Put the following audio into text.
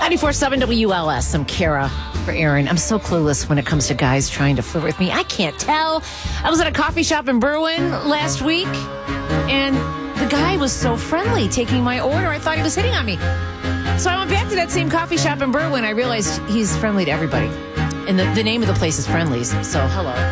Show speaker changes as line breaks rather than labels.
94.7 WLS. I'm Kara for Aaron. I'm so clueless when it comes to guys trying to flirt with me. I can't tell. I was at a coffee shop in Berwyn last week, and the guy was so friendly taking my order. I thought he was hitting on me. So I went back to that same coffee shop in Berwyn. I realized he's friendly to everybody. And the name of the place is Friendlies. So hello.